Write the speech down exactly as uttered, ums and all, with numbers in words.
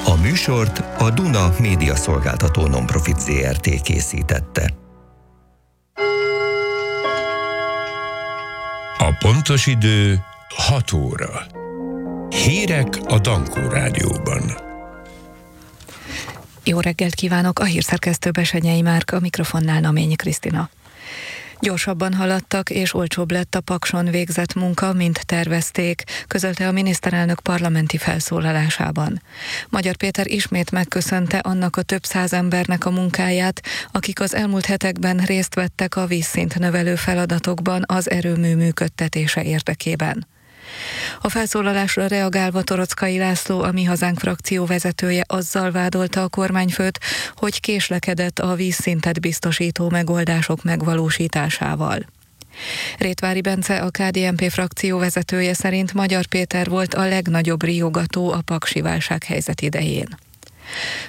A műsort a Duna Média Szolgáltató Nonprofit zé er té készítette. A pontos idő hat óra. Hírek a Dankó Rádióban. Jó reggelt kívánok, a hírszerkesztő Besenyei Márk, a mikrofonnál Naményi Krisztina. Gyorsabban haladtak, és olcsóbb lett a Pakson végzett munka, mint tervezték, közölte a miniszterelnök parlamenti felszólalásában. Magyar Péter ismét megköszönte annak a több száz embernek a munkáját, akik az elmúlt hetekben részt vettek a vízszint növelő feladatokban az erőmű működtetése érdekében. A felszólalásra reagálva Torockai László, a Mi Hazánk frakció vezetője azzal vádolta a kormányfőt, hogy késlekedett a vízszintet biztosító megoldások megvalósításával. Rétvári Bence, a ká dé en pé frakció vezetője szerint Magyar Péter volt a legnagyobb riogató a paksi válsághelyzet idején.